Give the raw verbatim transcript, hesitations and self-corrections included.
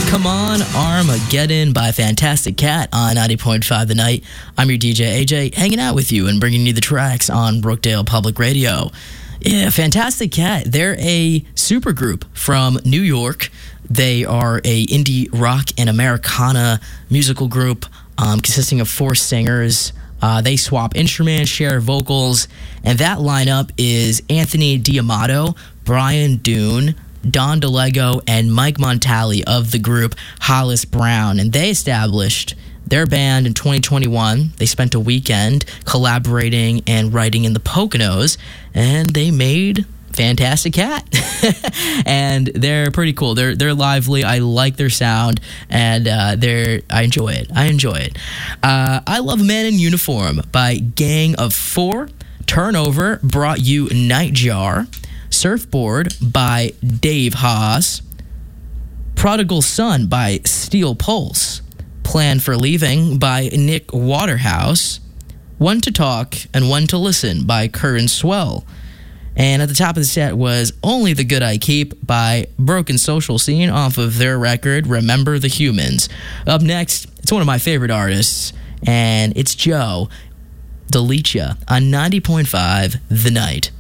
Come On Armageddon by Fantastic Cat on ninety point five The Night. I'm your D J A J, hanging out with you and bringing you the tracks on Brookdale Public Radio. Yeah, Fantastic Cat. They're a supergroup from New York. They are a indie rock and Americana musical group um, consisting of four singers. Uh, they swap instruments, share vocals, and that lineup is Anthony D'Amato, Brian Doon, Don DeLego, and Mike Montali of the group Hollis Brown. And they established their band in twenty twenty-one. They spent a weekend collaborating and writing in the Poconos, and they made Fantastic Cat. And they're pretty cool. They're they're lively. I like their sound, and uh, they're I enjoy it. I enjoy it. Uh, I Love a Man in Uniform by Gang of Four. Turnover brought you Nightjar. Surfboard by Dave Haas. Prodigal Son by Steel Pulse. Plan for Leaving by Nick Waterhouse. One to Talk and One to Listen by Curran Swell. And at the top of the set was Only the Good I Keep by Broken Social Scene off of their record Remember the Humans. Up next, it's one of my favorite artists, and it's Joe Delicia on ninety point five The Night.